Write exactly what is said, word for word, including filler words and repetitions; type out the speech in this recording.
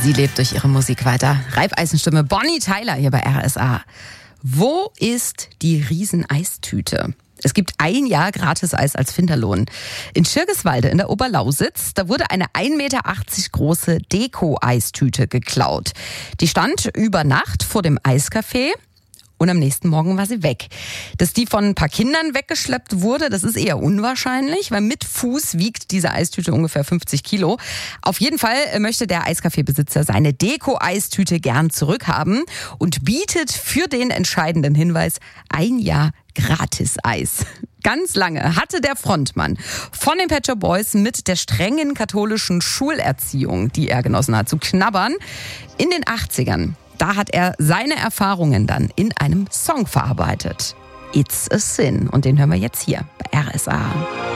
Sie lebt durch ihre Musik weiter. Reibeisenstimme Bonnie Tyler hier bei R S A. Wo ist die Rieseneistüte? Es gibt ein Jahr Gratis-Eis als Finderlohn. In Schirgiswalde in der Oberlausitz, da wurde eine ein Meter achtzig große Deko-Eistüte geklaut. Die stand über Nacht vor dem Eiscafé. Und am nächsten Morgen war sie weg. Dass die von ein paar Kindern weggeschleppt wurde, das ist eher unwahrscheinlich, weil mit Fuß wiegt diese Eistüte ungefähr fünfzig Kilo. Auf jeden Fall möchte der Eiscafé-Besitzer seine Deko-Eistüte gern zurückhaben und bietet für den entscheidenden Hinweis ein Jahr Gratis-Eis. Ganz lange hatte der Frontmann von den Pet Shop Boys mit der strengen katholischen Schulerziehung, die er genossen hat, zu knabbern. In den achtzigern. Da hat er seine Erfahrungen dann in einem Song verarbeitet. It's a Sin. Und den hören wir jetzt hier bei R S A.